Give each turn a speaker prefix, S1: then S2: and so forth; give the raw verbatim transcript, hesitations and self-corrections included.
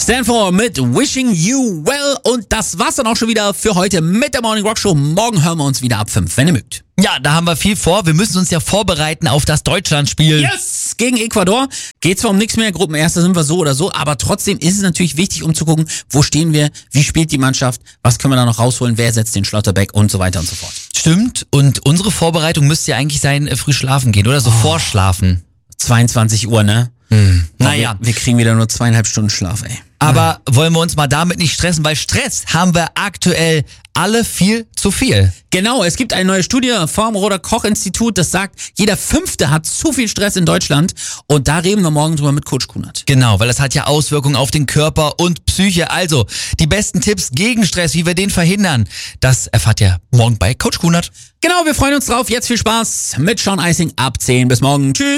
S1: Stanford mit Wishing You Well. Und das war's dann auch schon wieder für heute mit der Morning Rock Show. Morgen hören wir uns wieder ab fünf, wenn ihr mögt.
S2: Ja, da haben wir viel vor. Wir müssen uns ja vorbereiten auf das Deutschlandspiel.
S1: Yes! Gegen Ecuador. Geht zwar um nichts mehr, Gruppenerster sind wir so oder so, aber trotzdem ist es natürlich wichtig, um zu gucken, wo stehen wir, wie spielt die Mannschaft, was können wir da noch rausholen, wer setzt den Schlotterbeck und so weiter und so fort.
S2: Stimmt. Und unsere Vorbereitung müsste ja eigentlich sein, äh, früh schlafen gehen oder so oh. vorschlafen.
S1: zweiundzwanzig Uhr, ne?
S2: Hm.
S1: Naja. Wir, wir kriegen wieder nur zweieinhalb Stunden Schlaf, ey.
S2: Aber Nein. wollen wir uns mal damit nicht stressen, weil Stress haben wir aktuell alle viel zu viel.
S1: Genau, es gibt eine neue Studie vom Robert-Koch-Institut, das sagt, jeder Fünfte hat zu viel Stress in Deutschland. Und da reden wir morgen drüber mit Coach Kunert.
S2: Genau, weil das hat ja Auswirkungen auf den Körper und Psyche. Also, die besten Tipps gegen Stress, wie wir den verhindern, das erfahrt ihr morgen bei Coach Kunert.
S1: Genau, wir freuen uns drauf. Jetzt viel Spaß mit Sean Eising ab zehn. Bis morgen. Tschüss.